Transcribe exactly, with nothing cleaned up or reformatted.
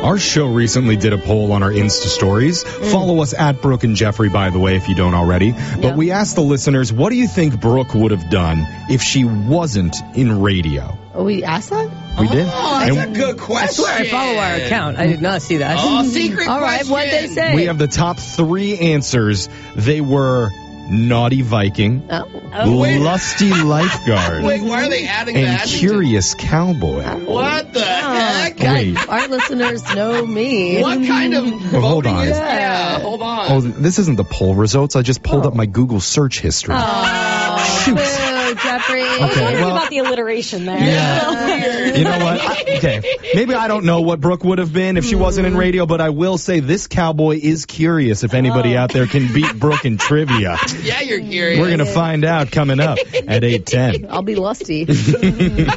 Our show recently did a poll on our Insta stories. Mm. Follow us at Brooke and Jeffrey, by the way, if you don't already. But yeah. we asked the listeners, what do you think Brooke would have done if she wasn't in radio? Oh, we asked that? We did. Oh, that's and a good question. I swear I follow our account. I did not see that. Oh, secret All right, question. what'd they say? we have the top three answers. They were naughty Viking, Oh. Oh, wait. lusty lifeguard, Wait, why are they adding and that? curious cowboy. What the heck? God, Wait. our listeners know me. What kind of Well, hold voting on. is Yeah. yeah, hold on. Oh, this isn't the poll results. I just pulled Oh. up my Google search history. Oh, Shoot. boo, Jeffrey. Okay, Wondering well- about the alliteration there. Yeah. You know what? I, okay. Maybe I don't know what Brooke would have been if she wasn't in radio, but I will say this cowboy is curious if anybody out there can beat Brooke in trivia. Yeah, you're curious. We're going to find out coming up at eight ten. I'll be lusty.